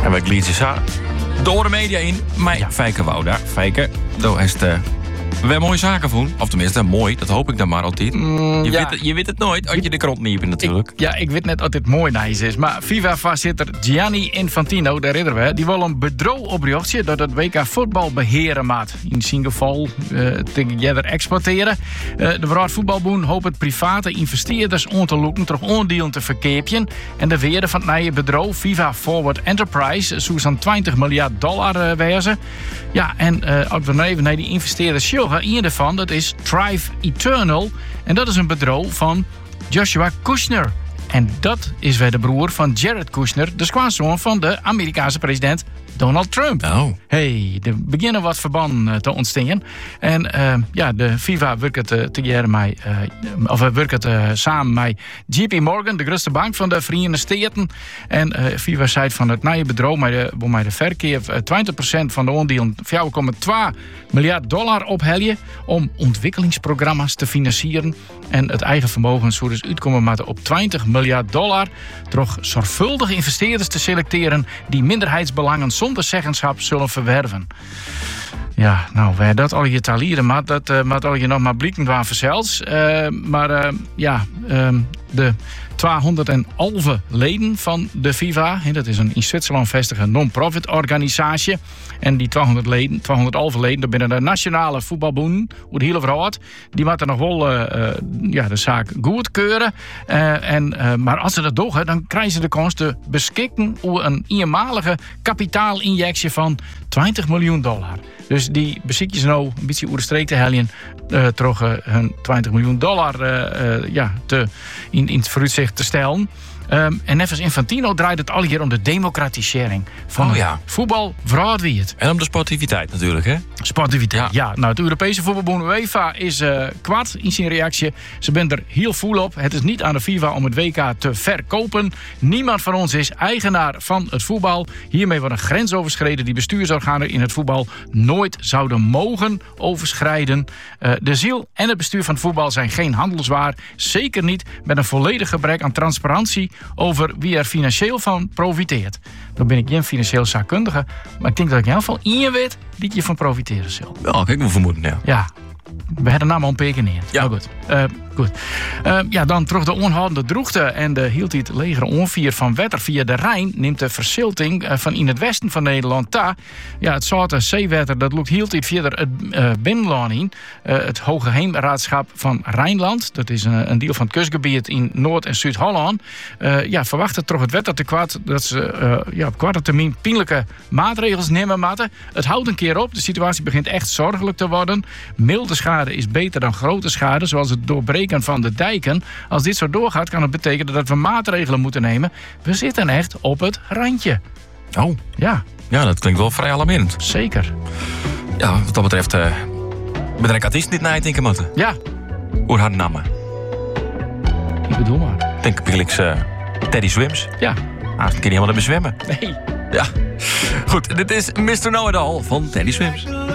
En we glieden ze door de media in. Maar ja, Fijke wou daar. Fijke, daar is het weer mooie zaken voor. Of tenminste, mooi, dat hoop ik dan maar altijd. Je weet het nooit als je de krant niet hebt natuurlijk. Ik weet net dat dit mooi nice is. Maar FIFA-voorzitter Gianni Infantino, de ridder we, die wil een bedrijf oprichten dat het WK voetbal beheren maat. In zijn geval together exporteren. De Wereldvoetbalbond hoopt het private investeerders om te loeken terug onderdelen te verkeepjen. En de waarde van het nieuwe bedrijf, FIFA Forward Enterprise, zou zo'n $20 miljard wezen. Ja, en als we even naar die investeerders sjoggen, een daarvan, dat is Thrive Eternal. En dat is een bedrijf van Joshua Kushner. En dat is weer de broer van Jared Kushner, de schoonzoon van de Amerikaanse president Donald Trump. Oh. Hey, er beginnen wat verbanden te ontstaan. En de FIFA werkt samen met JP Morgan, de grootste bank van de Verenigde Staten. En FIFA zei van het nieuwe bedrijf met de verkeer 20% van de aandelen $4,2 miljard opheljen om ontwikkelingsprogramma's te financieren. En het eigen vermogen zou dus uitkomen met op $20 miljard. Toch zorgvuldig investeerders te selecteren die minderheidsbelangen zonder zeggenschap zullen verwerven. Ja, nou, waar dat al je talieren, maar dat moet al je nog maar blikken waar verzels. De 211 leden van de FIFA, dat is een in Zwitserland vestigde non-profit organisatie. En die 211 leden, dat binnen de nationale voetbalbonden, hoe de hele wereld, die moeten nog wel de zaak goedkeuren. Maar als ze dat doen, dan krijgen ze de kans te beschikken over een eenmalige kapitaalinjectie van $20 miljoen. Dus die beziekjes nou een beetje over de streek te heljen, terug hun $20 miljoen in het vooruitzicht te stellen. En net als Infantino draait het al hier om de democratisering van voetbal, vooral wie het. En om de sportiviteit natuurlijk, hè? Sportiviteit, ja. Nou, het Europese voetbalbond UEFA is kwaad in zijn reactie. Ze zijn er heel vol op. Het is niet aan de FIFA om het WK te verkopen. Niemand van ons is eigenaar van het voetbal. Hiermee wordt een grens overschreden die bestuursorganen in het voetbal nooit zouden mogen overschrijden. De ziel en het bestuur van het voetbal zijn geen handelswaar. Zeker niet met een volledig gebrek aan transparantie over wie er financieel van profiteert. Dan ben ik geen financieel zakkundige, maar ik denk dat ik in ieder geval in je weet die je van profiteren zal. Ja, kijk, we vermoeden, ja. Ja. We hebben naam al een peken neer. Ja. Maar goed. Dan terug de onhoudende droogte en de hield het legere onvier van wetter via de Rijn neemt de verzilting van in het westen van Nederland ta. Ja, het zoute zeewetter dat loopt hield het via het binnenland in. Het Hoge Heemraadschap van Rijnland, dat is een deel van het kustgebied in Noord- en Zuid-Holland. Verwacht het toch het wetter te kwaad dat ze op korte termijn pijnlijke maatregels nemen moeten. Het houdt een keer op. De situatie begint echt zorgelijk te worden. Milde schade is beter dan grote schade, zoals het doorbreken van de dijken. Als dit zo doorgaat, kan het betekenen dat we maatregelen moeten nemen. We zitten echt op het randje. Oh. Ja. Ja, dat klinkt wel vrij alarmerend. Zeker. Ja, wat dat betreft, met een katist niet nadenken moeten. Ja. Hoe haar namen? Ik bedoel maar. Denk Felix Teddy Swims. Ja. Hij is een keer niet helemaal naar bezwemmen. Nee. Ja. Goed, dit is Mr. Know-It-All van Teddy Swims.